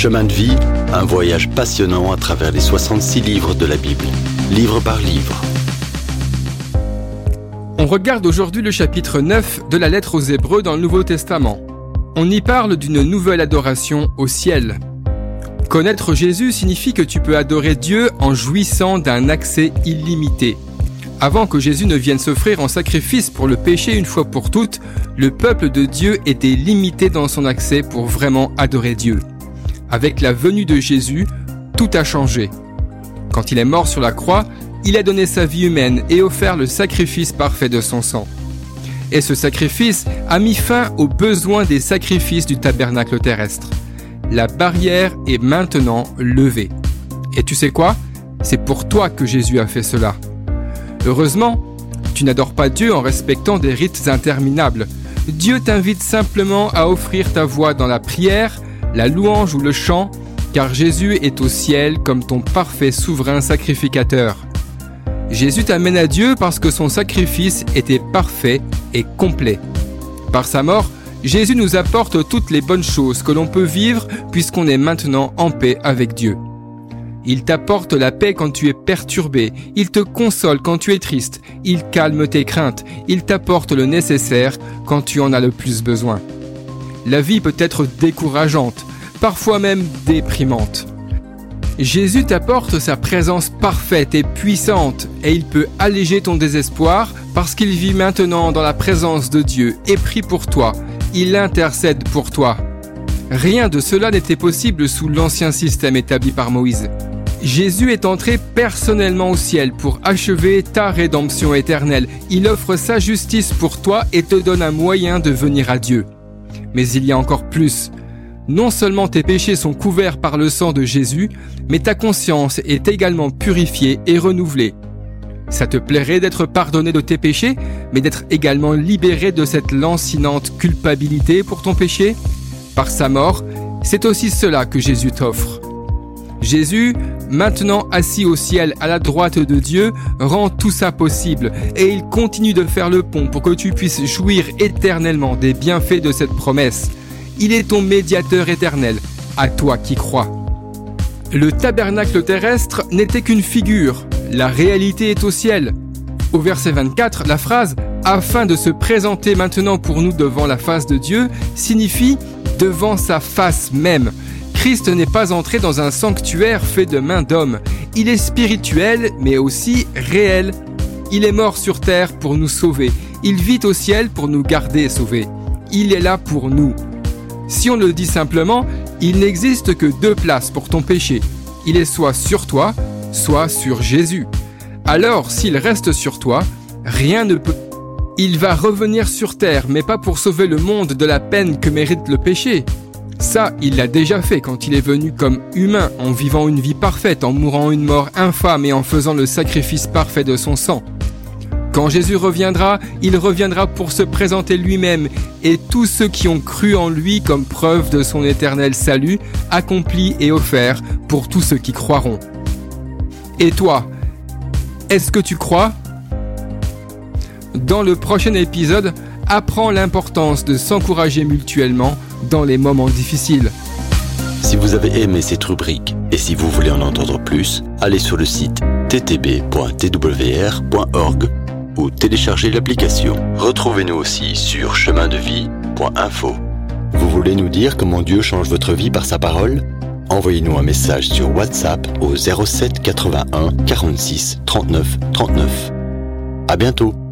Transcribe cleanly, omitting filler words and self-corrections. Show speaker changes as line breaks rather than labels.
Chemin de vie, un voyage passionnant à travers les 66 livres de la Bible, livre par livre.
On regarde aujourd'hui le chapitre 9 de la lettre aux Hébreux dans le Nouveau Testament. On y parle d'une nouvelle adoration au ciel. Connaître Jésus signifie que tu peux adorer Dieu en jouissant d'un accès illimité. Avant que Jésus ne vienne s'offrir en sacrifice pour le péché une fois pour toutes, le peuple de Dieu était limité dans son accès pour vraiment adorer Dieu. Avec la venue de Jésus, tout a changé. Quand il est mort sur la croix, il a donné sa vie humaine et offert le sacrifice parfait de son sang. Et ce sacrifice a mis fin aux besoins des sacrifices du tabernacle terrestre. La barrière est maintenant levée. Et tu sais quoi ? C'est pour toi que Jésus a fait cela. Heureusement, tu n'adores pas Dieu en respectant des rites interminables. Dieu t'invite simplement à offrir ta voix dans la prière, la louange ou le chant, car Jésus est au ciel comme ton parfait souverain sacrificateur. Jésus t'amène à Dieu parce que son sacrifice était parfait et complet. Par sa mort, Jésus nous apporte toutes les bonnes choses que l'on peut vivre puisqu'on est maintenant en paix avec Dieu. Il t'apporte la paix quand tu es perturbé, il te console quand tu es triste, il calme tes craintes, il t'apporte le nécessaire quand tu en as le plus besoin. La vie peut être décourageante, parfois même déprimante. Jésus t'apporte sa présence parfaite et puissante et il peut alléger ton désespoir parce qu'il vit maintenant dans la présence de Dieu et prie pour toi, il intercède pour toi. Rien de cela n'était possible sous l'ancien système établi par Moïse. Jésus est entré personnellement au ciel pour achever ta rédemption éternelle. Il offre sa justice pour toi et te donne un moyen de venir à Dieu. Mais il y a encore plus. Non seulement tes péchés sont couverts par le sang de Jésus, mais ta conscience est également purifiée et renouvelée. Ça te plairait d'être pardonné de tes péchés, mais d'être également libéré de cette lancinante culpabilité pour ton péché ? Par sa mort, c'est aussi cela que Jésus t'offre. Jésus, maintenant assis au ciel à la droite de Dieu, rend tout ça possible et il continue de faire le pont pour que tu puisses jouir éternellement des bienfaits de cette promesse. Il est ton médiateur éternel, à toi qui crois. Le tabernacle terrestre n'était qu'une figure, la réalité est au ciel. Au verset 24, la phrase « afin de se présenter maintenant pour nous devant la face de Dieu » signifie « devant sa face même ». Christ n'est pas entré dans un sanctuaire fait de mains d'hommes. Il est spirituel, mais aussi réel. Il est mort sur terre pour nous sauver. Il vit au ciel pour nous garder sauvés. Il est là pour nous. Si on le dit simplement, il n'existe que deux places pour ton péché. Il est soit sur toi, soit sur Jésus. Alors, s'il reste sur toi, rien ne peut. Il va revenir sur terre, mais pas pour sauver le monde de la peine que mérite le péché. Ça, il l'a déjà fait quand il est venu comme humain, en vivant une vie parfaite, en mourant une mort infâme et en faisant le sacrifice parfait de son sang. Quand Jésus reviendra, il reviendra pour se présenter lui-même et tous ceux qui ont cru en lui comme preuve de son éternel salut, accompli et offert pour tous ceux qui croiront. Et toi, est-ce que tu crois ? Dans le prochain épisode, apprends l'importance de s'encourager mutuellement dans les moments difficiles.
Si vous avez aimé cette rubrique et si vous voulez en entendre plus, allez sur le site ttb.twr.org ou téléchargez l'application. Retrouvez-nous aussi sur chemindevie.info. Vous voulez nous dire comment Dieu change votre vie par sa parole ? Envoyez-nous un message sur WhatsApp au 07 81 46 39 39. À bientôt.